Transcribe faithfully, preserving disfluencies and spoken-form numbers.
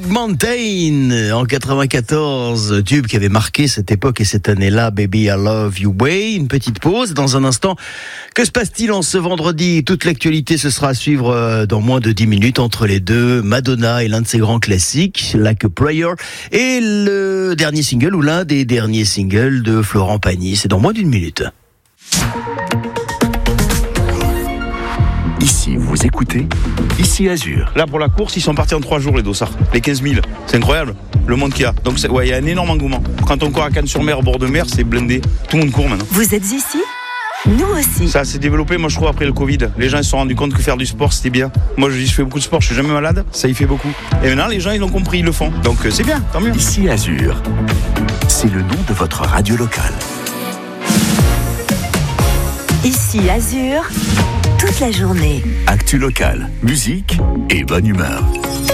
Mountain en quatre-vingt-quatorze, tube qui avait marqué cette époque et cette année-là, Baby I Love You Way. Une petite pause dans un instant. Que se passe-t-il en ce vendredi? Toute l'actualité, ce sera à suivre dans moins de dix minutes entre les deux. Madonna et l'un de ses grands classiques, Like a Prayer, et le dernier single ou l'un des derniers singles de Florent Pagny. C'est dans moins d'une minute. Ici, vous écoutez Ici Azur. Là, pour la course, ils sont partis en trois jours, les dossards. Les quinze mille. C'est incroyable, le monde qu'il y a. Donc, il ouais, y a un énorme engouement. Quand on court à Cannes-sur-Mer, au bord de mer, c'est blindé. Tout le monde court maintenant. Vous êtes ici ? Nous aussi. Ça s'est développé, moi, je trouve, après le Covid. Les gens, ils se sont rendus compte que faire du sport, c'était bien. Moi, je dis, je fais beaucoup de sport, je suis jamais malade. Ça y fait beaucoup. Et maintenant, les gens, ils l'ont compris, ils le font. Donc, c'est bien, tant mieux. Ici Azur. C'est le nom de votre radio locale. Ici Azur. Toute la journée. Actu locale, musique et bonne humeur.